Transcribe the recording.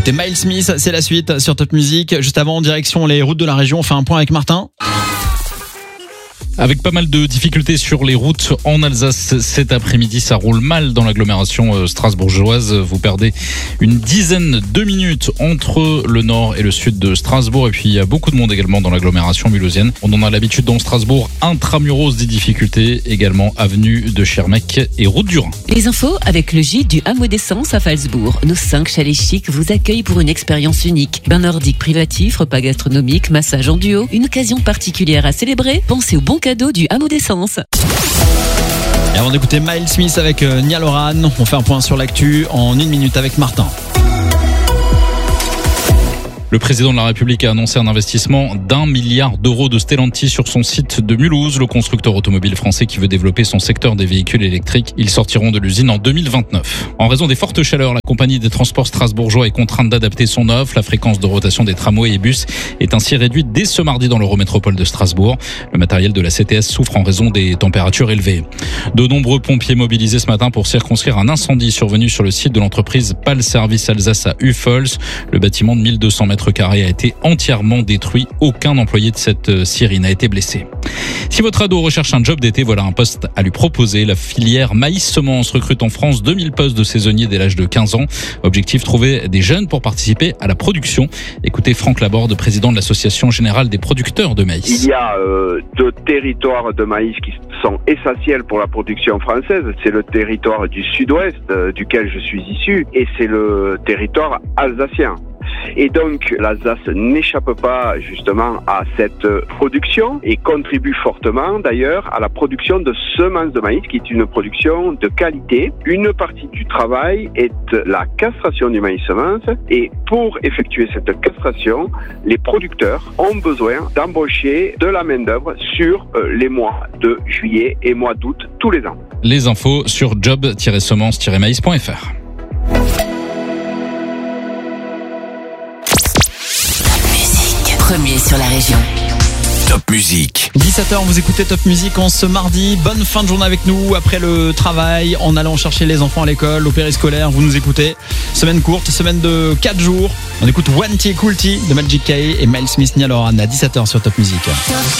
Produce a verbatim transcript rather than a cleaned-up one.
écoutez Miles Smith, c'est la suite sur Top Music. Juste avant, direction les routes de la région, on fait un point avec Martin. Avec pas mal de difficultés sur les routes en Alsace cet après-midi, ça roule mal dans l'agglomération strasbourgeoise. Vous perdez une dizaine de minutes entre le nord et le sud de Strasbourg. Et puis il y a beaucoup de monde également dans l'agglomération mulhousienne. On en a l'habitude dans Strasbourg. Intramuros des difficultés, également avenue de Schirmeck et route du Rhin. Les infos avec le gîte du Hameau d'Essence à Phalsbourg. Nos cinq chalets chics vous accueillent pour une expérience unique. Bain nordique privatif, repas gastronomique, massage en duo. Une occasion particulière à célébrer. Pensez au bon cadeau du Hameau d'Essence. Et avant d'écouter Miles Smith avec Niall Horan, on fait un point sur l'actu en une minute avec Martin. Le président de la République a annoncé un investissement d'un milliard d'euros de Stellantis sur son site de Mulhouse, le constructeur automobile français qui veut développer son secteur des véhicules électriques. Ils sortiront de l'usine en deux mille vingt-neuf. En raison des fortes chaleurs, la compagnie des transports strasbourgeois est contrainte d'adapter son offre. La fréquence de rotation des tramways et bus est ainsi réduite dès ce mardi dans l'Eurométropole de Strasbourg. Le matériel de la C T S souffre en raison des températures élevées. De nombreux pompiers mobilisés ce matin pour circonscrire un incendie survenu sur le site de l'entreprise Pal Service Alsace à Uffels. Le bâtiment de mille deux cents mètres carrés a été entièrement détruit. Aucun employé de cette scierie n'a été blessé. Si votre ado recherche un job d'été, voilà un poste à lui proposer. La filière maïs-semence recrute en France deux mille postes de saisonniers dès l'âge de quinze ans. Objectif, trouver des jeunes pour participer à la production. Écoutez Franck Laborde, président de l'Association générale des producteurs de maïs. Il y a euh, deux territoires de maïs qui sont essentiels pour la production française. C'est le territoire du sud-ouest, euh, duquel je suis issu, et c'est le territoire alsacien. Et donc l'Alsace n'échappe pas justement à cette production et contribue fortement d'ailleurs à la production de semences de maïs qui est une production de qualité. Une partie du travail est la castration du maïs semence et pour effectuer cette castration, les producteurs ont besoin d'embaucher de la main-d'œuvre sur les mois de juillet et mois d'août tous les ans. Les infos sur job tiret semence tiret maïs point f r. Premier sur la région. Top Music. dix-sept heures, vous écoutez Top Music en ce mardi. Bonne fin de journée avec nous après le travail, en allant chercher les enfants à l'école, au périscolaire. Vous nous écoutez. Semaine courte, semaine de quatre jours. On écoute One T Cool T de Magic K et Miles Smith Niall Horan à dix-sept heures sur Top Music.